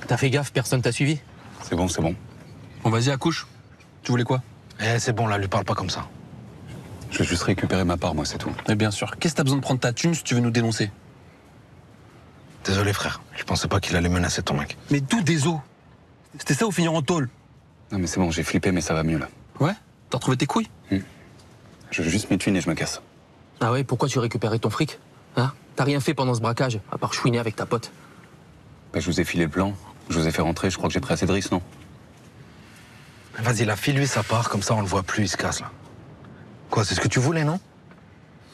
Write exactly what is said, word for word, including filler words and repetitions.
T'as fait gaffe, personne t'a suivi? C'est bon, c'est bon. Bon, vas-y, accouche. Tu voulais quoi? Eh, c'est bon, là, lui parle pas comme ça. Je vais juste récupérer ma part, moi, c'est tout. Mais bien sûr. Qu'est-ce que t'as besoin de prendre ta thune si tu veux nous dénoncer? Désolé, frère. Je pensais pas qu'il allait menacer ton mec. Mais d'où des os? C'était ça ou finir en tôle? Non, mais c'est bon, j'ai flippé, mais ça va mieux, là. Ouais? T'as retrouvé tes couilles? Hmm. Je veux juste mes thunes et je me casse. Ah ouais, pourquoi tu récupérais ton fric? Hein? T'as rien fait pendant ce braquage, à part chouiner avec ta pote. Bah, je vous ai filé le plan, je vous ai fait rentrer, je crois que j'ai pris assez de risques, non? Vas-y, la file lui sa part, comme ça on le voit plus, il se casse là. Quoi, c'est ce que tu voulais, non?